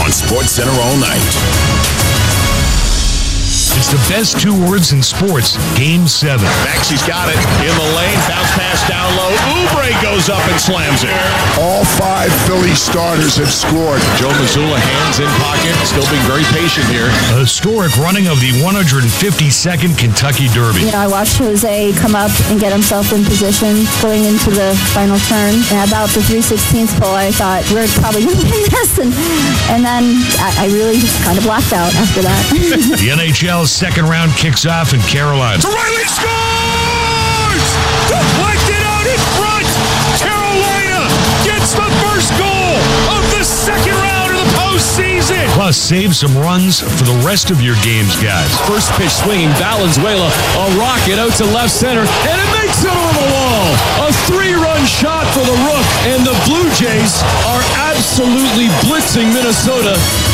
on SportsCenter all night. It's the best two words in sports. Game 7. Maxi's got it in the lane. Bounce pass down low. Oubre goes up and slams it. All 5 Philly starters have scored. Joe Mazzulla, hands in pocket, still being very patient here. A historic running of the 152nd Kentucky Derby. I watched Jose come up and get himself in position going into the final turn. And about the 3/16 pole, I thought, we're probably going to win this. And then I really just kind of blacked out after that. The NHL's second round kicks off in Carolina. Riley scores! Deflected out in front! Carolina gets the first goal of the second round of the postseason! Plus, save some runs for the rest of your games, guys. First pitch swinging, Valenzuela, a rocket out to left center, and it makes it over the wall! A 3-run shot for the Rook, and the Blue Jays are absolutely blitzing Minnesota.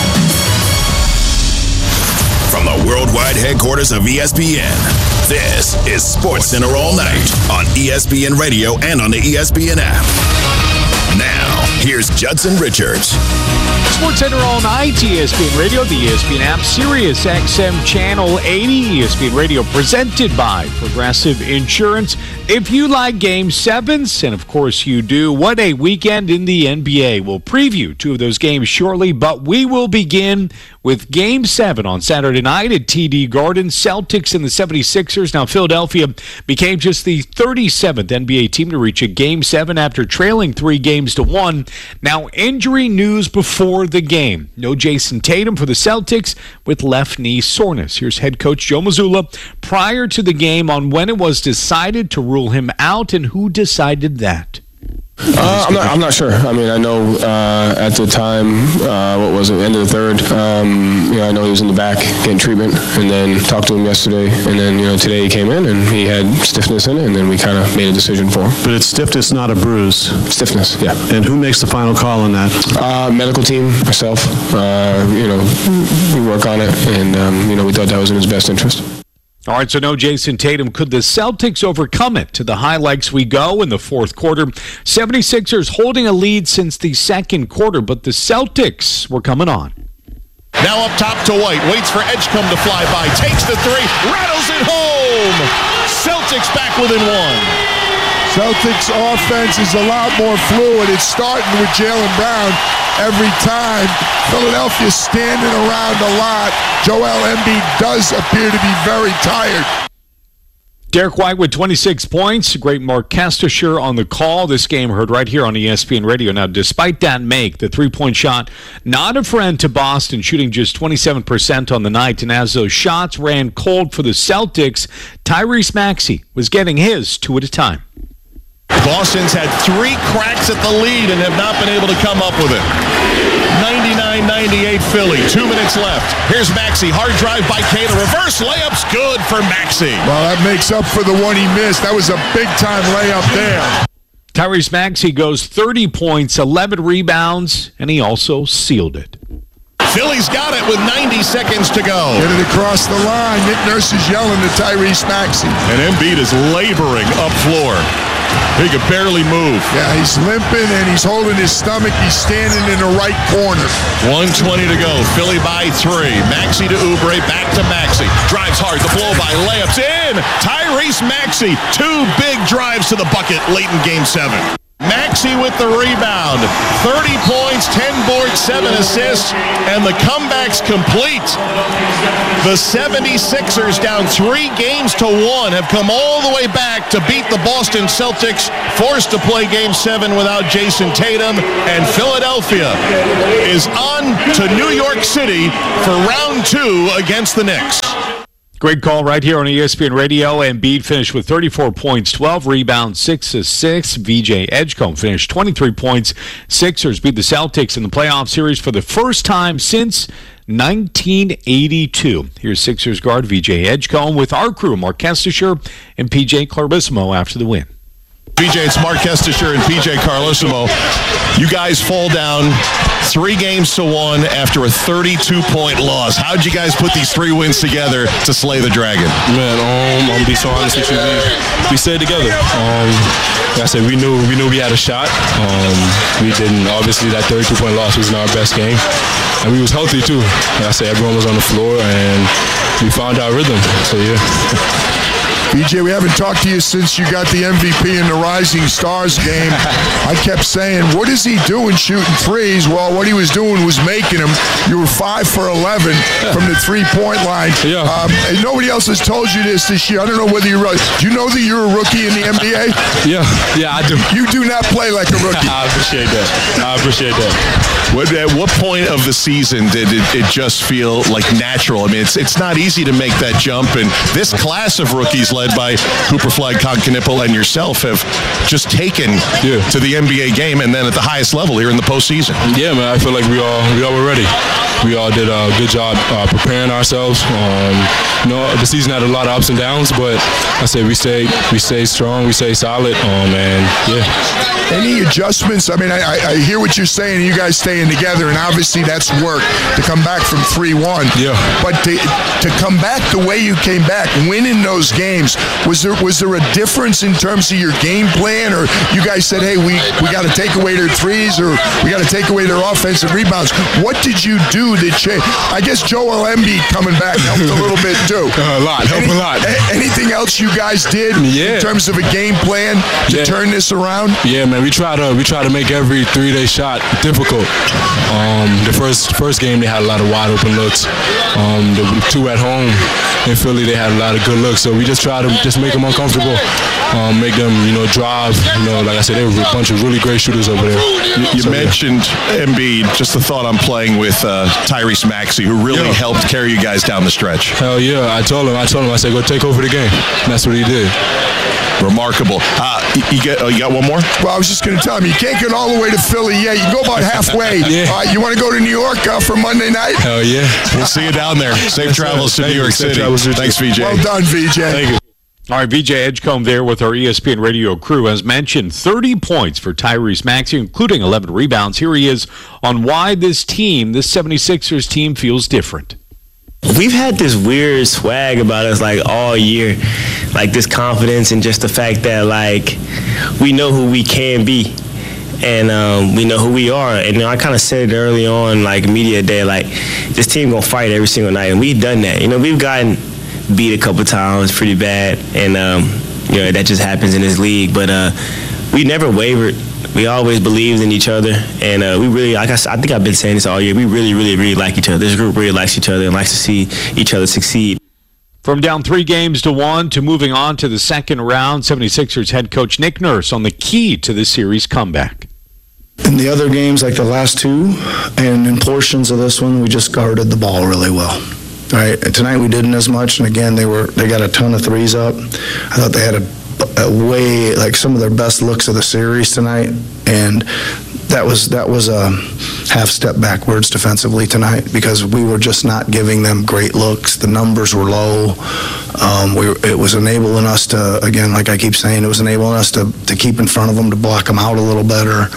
From the worldwide headquarters of ESPN, this is SportsCenter All Night on ESPN Radio and on the ESPN app. Now, here's Judson Richards. SportsCenter All Night, ESPN Radio, the ESPN app, Sirius XM Channel 80, ESPN Radio presented by Progressive Insurance. If you like Game 7s, and of course you do, what a weekend in the NBA. We'll preview 2 of those games shortly, but we will begin with Game 7 on Saturday night at TD Garden. Celtics and the 76ers. Now, Philadelphia became just the 37th NBA team to reach a Game 7 after trailing 3-1. Now, injury news before the game. No Jason Tatum for the Celtics with left knee soreness. Here's head coach Joe Mazzulla prior to the game on when it was decided to rule him out and who decided that. I'm not sure. I mean, I know at the time, what was it, end of the third, I know he was in the back getting treatment, and then talked to him yesterday, and then, today he came in and he had stiffness in it, and then we kind of made a decision for him. But it's stiffness, not a bruise. Stiffness, yeah. And who makes the final call on that? Medical team, myself. We work on it, and, we thought that was in his best interest. All right, so no Jason Tatum. Could the Celtics overcome it? To the highlights we go in the fourth quarter. 76ers holding a lead since the second quarter, but the Celtics were coming on. Now up top to White. Waits for Edgecombe to fly by. Takes the 3. Rattles it home. Celtics back within 1. Celtics offense is a lot more fluid. It's starting with Jaylen Brown every time. Philadelphia's standing around a lot. Joel Embiid does appear to be very tired. Derek White with 26 points. Great Mark Kastasher on the call. This game heard right here on ESPN Radio. Now, despite that make, the three-point shot, not a friend to Boston, shooting just 27% on the night. And as those shots ran cold for the Celtics, Tyrese Maxey was getting his 2 at a time. Boston's had 3 cracks at the lead and have not been able to come up with it. 99-98 Philly. 2 minutes left. Here's Maxey. Hard drive by Kay. The reverse layup's good for Maxey. Well, that makes up for the one he missed. That was a big-time layup there. Tyrese Maxey goes 30 points, 11 rebounds, and he also sealed it. Philly's got it with 90 seconds to go. Get it across the line. Nick Nurse is yelling to Tyrese Maxey. And Embiid is laboring up floor. He could barely move. Yeah, he's limping and he's holding his stomach. He's standing in the right corner. 1:20 to go. Philly by 3. Maxey to Oubre. Back to Maxey. Drives hard. The blow by. Layups in. Tyrese Maxey. 2 big drives to the bucket late in Game 7. Maxey with the rebound. 30 points, 10 boards, 7 assists, and the comeback's complete. The 76ers, down 3-1, have come all the way back to beat the Boston Celtics, forced to play Game 7 without Jason Tatum, and Philadelphia is on to New York City for round 2 against the Knicks. Great call right here on ESPN Radio. Embiid finished with 34 points, 12 rebounds, 6 assists. VJ Edgecombe finished 23 points. Sixers beat the Celtics in the playoff series for the first time since 1982. Here's Sixers guard VJ Edgecombe with our crew, Mark Kastasher and PJ Clarissimo after the win. PJ, it's Mark Kastasher and PJ Carlesimo. You guys fall down 3-1 after a 32-point loss. How'd you guys put these 3 wins together to slay the Dragon? Man, I'm gonna be so honest with you. We stayed together. Like I said, we knew we had a shot. We didn't. Obviously, that 32-point loss wasn't our best game, and we was healthy too. Like I said, everyone was on the floor, and we found our rhythm. So yeah. BJ, we haven't talked to you since you got the MVP in the Rising Stars game. I kept saying, what is he doing shooting threes? Well, what he was doing was making them. You were 5 for 11 from the three-point line. Yeah. And nobody else has told you this year. I don't know whether you're right. Do you know that you're a rookie in the NBA? Yeah, I do. You do not play like a rookie. I appreciate that. At what point of the season did it just feel like natural? I mean, it's not easy to make that jump, and this class of rookies led by Cooper Flag, Concanippel, and yourself have just taken to the NBA game and then at the highest level here in the postseason. Yeah, man, I feel like we all were ready. We all did a good job preparing ourselves. The season had a lot of ups and downs, but I say we stayed strong, we stayed solid, and yeah. Any adjustments? I mean, I hear what you're saying, you guys staying together, and obviously that's work to come back from 3-1. Yeah. But to come back the way you came back, winning those games, was there a difference in terms of your game plan, or you guys said, hey, we got to take away their threes, or we got to take away their offensive rebounds? What did you do that changed? I guess Joel Embiid coming back helped a little bit too. A lot. Anything else you guys did in terms of a game plan to turn this around? Yeah, man, we try to make every 3-day shot difficult. The first game they had a lot of wide open looks. The 2 at home in Philly, they had a lot of good looks. So we just try to just make them uncomfortable, make them drive. Like I said, there were a bunch of really great shooters over there. You mentioned Embiid. Just the thought I'm playing with Tyrese Maxey, who really helped carry you guys down the stretch. Hell yeah, I told him. I said, go take over the game. And that's what he did. Remarkable. You got one more? Well, I was just going to tell him, you can't get all the way to Philly yet. You can go about halfway. You want to go to New York for Monday night? Hell yeah. We'll see you down there. Safe travels to New York City. Thanks, VJ. Well done, VJ. Thank you. All right, VJ Edgecombe there with our ESPN Radio crew. As mentioned, 30 points for Tyrese Maxey, including 11 rebounds. Here he is on why this 76ers team feels different. We've had this weird swag about us all year, this confidence and just the fact that we know who we can be, and we know who we are. And I kind of said it early on, media day, this team gonna fight every single night, and we've done that. We've gotten beat a couple times pretty bad, and that just happens in this league. But we never wavered. We always believed in each other, and we really, I think I've been saying this all year, we really, really, really like each other. This group really likes each other and likes to see each other succeed. From down 3-1 to moving on to the second round, 76ers head coach Nick Nurse on the key to the series comeback. In the other games, the last 2, and in portions of this one, we just guarded the ball really well. All right, tonight we didn't as much, and again, they got a ton of threes up. I thought they had a way, some of their best looks of the series tonight, and that was a half step backwards defensively tonight because we were just not giving them great looks. The numbers were low. It was enabling us to, again, like I keep saying, it was enabling us to keep in front of them, to block them out a little better.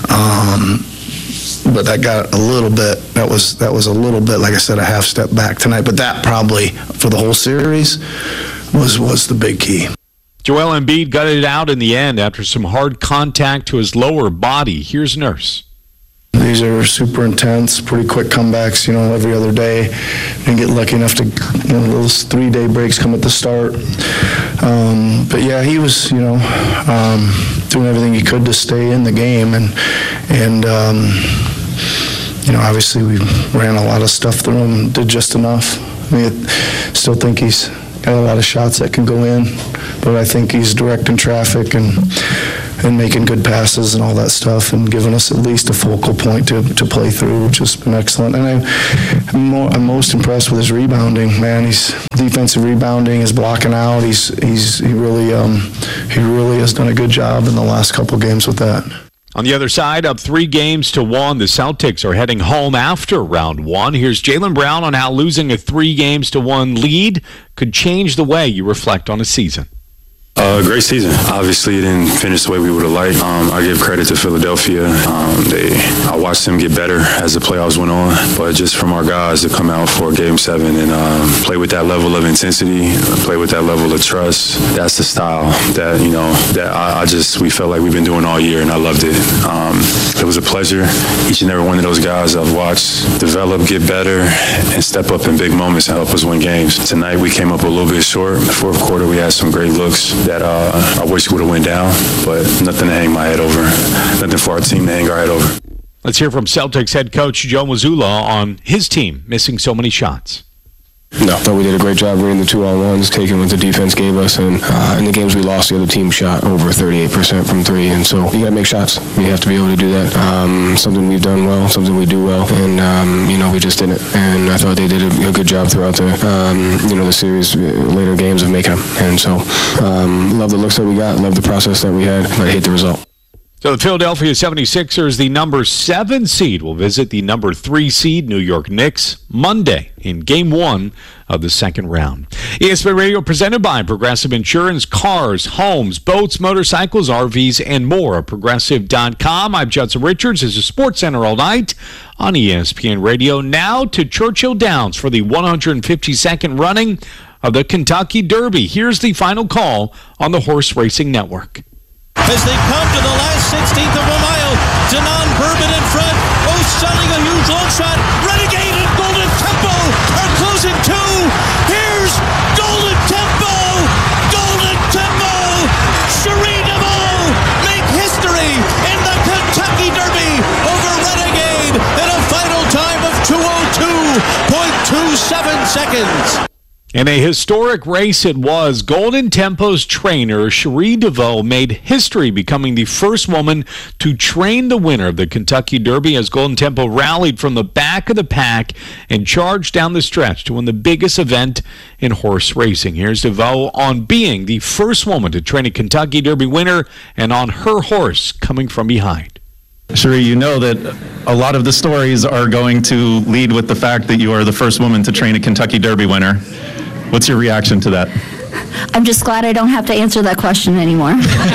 But that got a little bit, that was a little bit, like I said, a half step back tonight. But that probably, for the whole series, was the big key. Joel Embiid gutted it out in the end after some hard contact to his lower body. Here's Nurse. These are super intense, pretty quick comebacks, every other day. And get lucky enough to, those 3-day breaks come at the start. But yeah, he was, doing everything he could to stay in the game. And obviously we ran a lot of stuff through him, did just enough. I still think he's got a lot of shots that can go in, but I think he's directing traffic and making good passes and all that stuff and giving us at least a focal point to play through, which has been excellent. And I'm most impressed with his rebounding, man. He's defensive rebounding, his blocking out. He really has done a good job in the last couple games with that. On the other side, up 3-1, the Celtics are heading home after round 1. Here's Jaylen Brown on how losing a 3-1 lead could change the way you reflect on a season. Great season. Obviously, it didn't finish the way we would have liked. I give credit to Philadelphia. I watched them get better as the playoffs went on, but just from our guys to come out for Game 7 and play with that level of intensity, play with that level of trust, that's the style that, we felt like we've been doing all year, and I loved it. It was a pleasure. Each and every one of those guys I've watched develop, get better, and step up in big moments and help us win games. Tonight, we came up a little bit short. In the fourth quarter, we had some great looks that I wish would have went down, but nothing to hang my head over. Nothing for our team to hang our head over. Let's hear from Celtics head coach Joe Mazzulla on his team missing so many shots. No, but we did a great job reading the 2-on-1s, taking what the defense gave us, and in the games we lost, the other team shot over 38% from three, and so you got to make shots. You have to be able to do that. Something we've done well, something we do well, and we just didn't. And I thought they did a good job throughout the series, later games of making them. And so, love the looks that we got, love the process that we had, but I hate the result. So the Philadelphia 76ers, the number 7 seed, will visit the number 3 seed New York Knicks Monday in Game 1 of the second round. ESPN Radio presented by Progressive Insurance. Cars, homes, boats, motorcycles, RVs, and more at Progressive.com. I'm Judson Richards. This is SportsCenter all night on ESPN Radio. Now to Churchill Downs for the 152nd running of the Kentucky Derby. Here's the final call on the Horse Racing Network. As they come to the last 16th of a mile, Danon Bourbon in front. Oh, selling a huge long shot. Renegade and Golden Tempo are closing too. Here's Golden Tempo. Golden Tempo. Cherie DeVaux make history in the Kentucky Derby over Renegade in a final time of 2:02.27 seconds. In a historic race it was, Golden Tempo's trainer, Cherie DeVaux, made history becoming the first woman to train the winner of the Kentucky Derby as Golden Tempo rallied from the back of the pack and charged down the stretch to win the biggest event in horse racing. Here's DeVaux on being the first woman to train a Kentucky Derby winner and on her horse coming from behind. Cherie, you know that a lot of the stories are going to lead with the fact that you are the first woman to train a Kentucky Derby winner. What's your reaction to that? I'm just glad I don't have to answer that question anymore.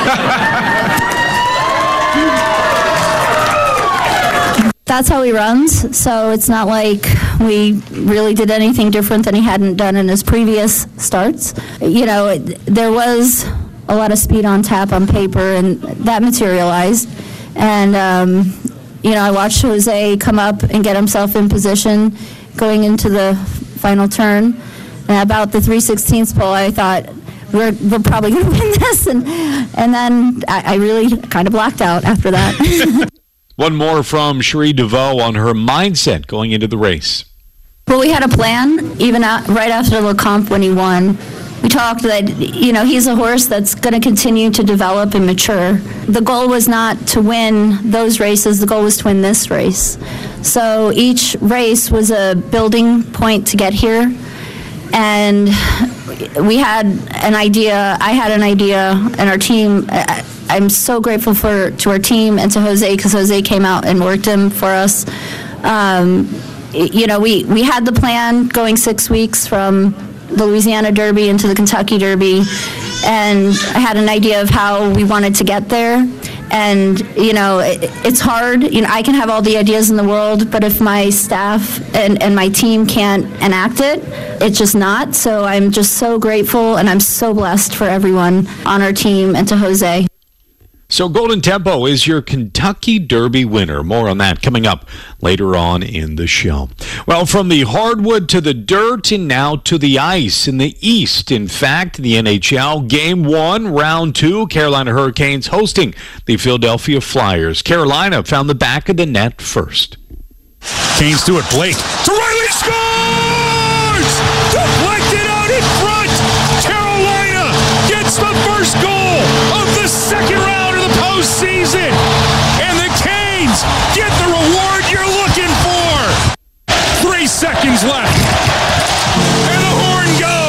That's how he runs, so it's not like we really did anything different than he hadn't done in his previous starts. There was a lot of speed on tap on paper, and that materialized. And, I watched Jose come up and get himself in position going into the final turn. And about the 3/16 pole, I thought, we're probably going to win this. And then I really kind of blacked out after that. One more from Cherie DeVaux on her mindset going into the race. Well, we had a plan, even right after Lecomte when he won. We talked that, he's a horse that's going to continue to develop and mature. The goal was not to win those races. The goal was to win this race. So each race was a building point to get here. And we had an idea, I had an idea, and our team, I'm so grateful to our team and to Jose, because Jose came out and worked him for us. We had the plan going 6 weeks from the Louisiana Derby into the Kentucky Derby, and I had an idea of how we wanted to get there. And, it's hard. I can have all the ideas in the world, but if my staff and my team can't enact it, it's just not. So I'm just so grateful, and I'm so blessed for everyone on our team and to Jose. So Golden Tempo is your Kentucky Derby winner. More on that coming up later on in the show. Well, from the hardwood to the dirt and now to the ice in the East. In fact, the NHL Game 1, Round 2, Carolina Hurricanes hosting the Philadelphia Flyers. Carolina found the back of the net first. Canes do it. Blake to Riley, scores!